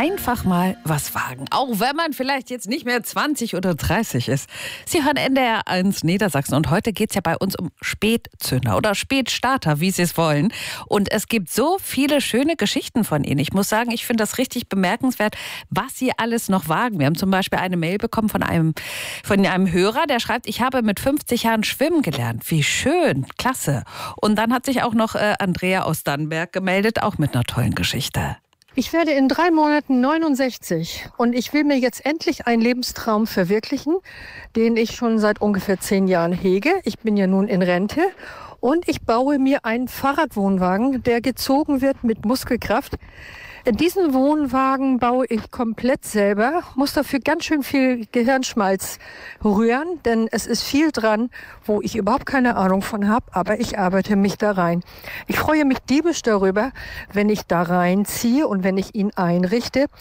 einfach mal was wagen. Auch wenn man vielleicht jetzt nicht mehr 20 oder 30 ist. Sie hören NDR1 Niedersachsen und heute geht es ja bei uns um Spätzünder oder Spätstarter, wie Sie es wollen. Und es gibt so viele schöne Geschichten von Ihnen. Ich muss sagen, ich finde das richtig bemerkenswert, was Sie alles noch wagen. Wir haben zum Beispiel eine Mail bekommen von einem Hörer, der schreibt, ich habe mit 50 Jahren schwimmen gelernt. Wie schön, klasse. Und dann hat sich auch noch Andrea aus Dannenberg gemeldet, auch mit einer tollen Geschichte. Ich werde in 3 Monaten 69 und ich will mir jetzt endlich einen Lebenstraum verwirklichen, den ich schon seit ungefähr 10 Jahren hege. Ich bin ja nun in Rente und ich baue mir einen Fahrradwohnwagen, der gezogen wird mit Muskelkraft. Diesen Wohnwagen baue ich komplett selber, muss dafür ganz schön viel Gehirnschmalz rühren, denn es ist viel dran, wo ich überhaupt keine Ahnung von habe, aber ich arbeite mich da rein. Ich freue mich diebisch darüber, wenn ich da reinziehe und wenn ich ihn einrichte